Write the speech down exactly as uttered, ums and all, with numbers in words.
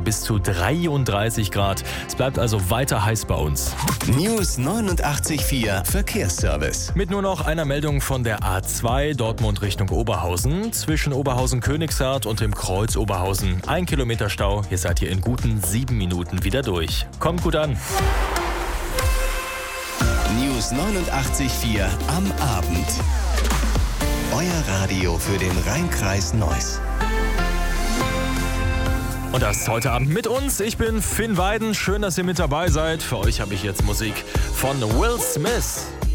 bis zu dreiunddreißig Grad. Es bleibt also weiter heiß bei uns. News neunundachtzig Komma vier Verkehrsservice. Mit nur noch einer Meldung von der A zwei, Dortmund Richtung Oberhausen. Zwischen Oberhausen-Königshardt und dem Kreuz Oberhausen. Ein Kilometer Stau. Ihr seid hier in guten sieben Minuten wieder durch. Kommt gut an. News neunundachtzig Komma vier am Abend. Euer Radio für den Rhein-Kreis Neuss. Und das heute Abend mit uns. Ich bin Finn Weiden. Schön, dass ihr mit dabei seid. Für euch habe ich jetzt Musik von Will Smith.